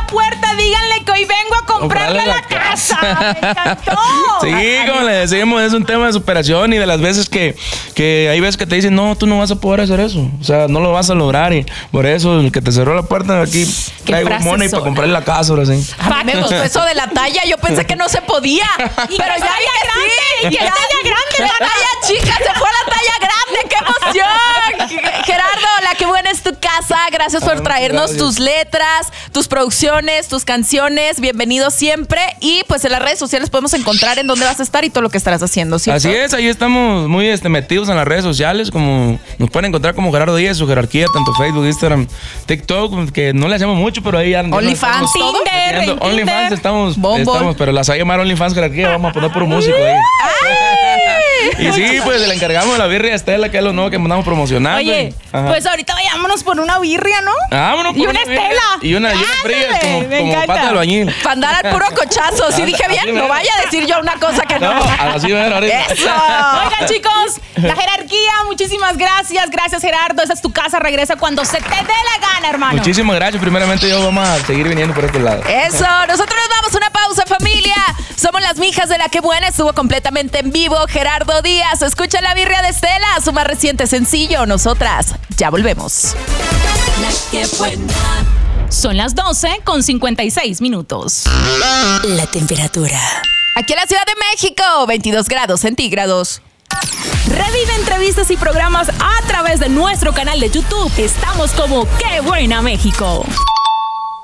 puerta, díganle que hoy vengo a comprarle la casa. Me encantó. Sí, como le decimos, es un tema de superación y de las veces que hay veces que te dicen, no, tú no vas a poder hacer eso. O sea, no lo vas a lograr y por eso el que te cerró la puerta aquí traigo money para comprarle la casa ahora sí. A mí me gustó eso de la talla, yo pensé que no se podía. Y pero que ya talla grande, sí, y que talla grande, la talla chica se fue a la talla grande, qué emoción. Gerardo, la que buena es tu casa, gracias por traernos tus letras, tus producciones, tus canciones, bienvenido siempre. Y pues en las redes sociales podemos encontrar en dónde vas a estar y todo lo que estarás haciendo, ¿cierto? Así es, ahí estamos muy metidos en las redes sociales, como nos pueden encontrar como Gerardo Díaz, su jerarquía, tanto Facebook, Instagram, TikTok, que no le hacemos mucho, pero ahí OnlyFans, Tinder, OnlyFans estamos, Bombón. pero las va a llamar OnlyFans jerarquía, vamos a poner puro músico ahí. Y sí, pues le encargamos la birria a Estela, que es lo nuevo que andamos promocionando. Oye, pues ahorita vayámonos por una birria, ¿no? Vámonos por Y una Estela. Y una fría, Ándale, me como encanta. pata de albañil. Para andar al puro cochazo, si dije bien, no vaya a decir yo una cosa que no. No, así va a ver ahorita. Eso. Oigan, chicos, la jerarquía, muchísimas gracias. Gracias, Gerardo. Esa es tu casa. Regresa cuando se te dé la gana, hermano. Muchísimas gracias. Primeramente, yo vamos a seguir viniendo por este lado. Eso, nosotros nos damos una pausa, familia. Somos las mijas de La Que Buena. Estuvo completamente en vivo Gerardo Díaz. Escucha la birria de Estela, su más reciente sencillo. Nosotras ya volvemos. La Que Buena. Son las 12:56. La temperatura. Aquí en la Ciudad de México, 22 grados centígrados. Revive entrevistas y programas a través de nuestro canal de YouTube. Estamos como Qué Buena México.